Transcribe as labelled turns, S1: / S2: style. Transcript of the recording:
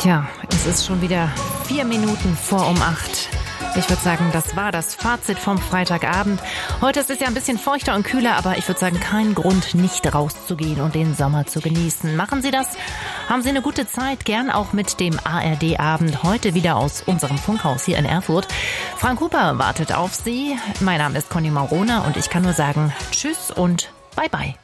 S1: Tja, es ist schon wieder 4 Minuten vor um 8. Ich würde sagen, das war das Fazit vom Freitagabend. Heute ist es ja ein bisschen feuchter und kühler, aber ich würde sagen, kein Grund, nicht rauszugehen und den Sommer zu genießen. Machen Sie das. Haben Sie eine gute Zeit, gern auch mit dem ARD-Abend. Heute wieder aus unserem Funkhaus hier in Erfurt. Frank Huber wartet auf Sie. Mein Name ist Conny Maurona und ich kann nur sagen, tschüss und bye bye.